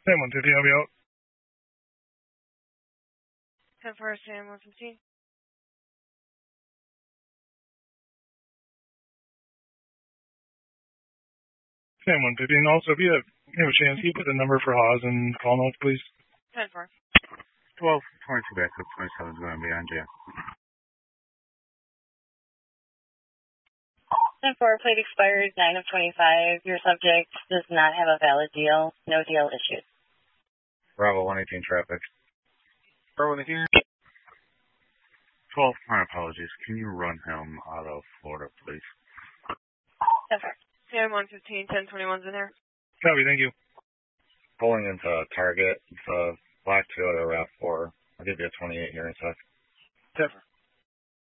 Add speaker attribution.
Speaker 1: Sam 150, I'll be out.
Speaker 2: 10-4, Sam 115.
Speaker 1: Sam 150, and also if you have a chance, can you put the number for Haas and call notes, please?
Speaker 2: 10-4.
Speaker 3: 12, 22 back up, 27 is going to be on jam.
Speaker 4: 10-4, plate expired 9 of 25. Your subject does not have a valid deal. No deal issued.
Speaker 3: Bravo 118 traffic.
Speaker 1: Bravo 118.
Speaker 3: 12, my apologies. Can you run him out of Florida, please?
Speaker 4: 10-4.
Speaker 2: Sam 115, 1021's in there.
Speaker 1: Copy, thank you.
Speaker 3: Pulling into Target. It's a black Toyota RAV4. I'll give you a 28 here in a sec.
Speaker 1: 10-4.